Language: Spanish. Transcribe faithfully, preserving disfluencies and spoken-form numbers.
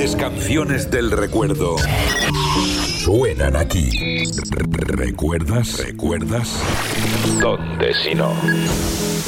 grandes canciones del recuerdo suenan aquí. ¿Recuerdas? ¿Recuerdas? ¿Dónde si no?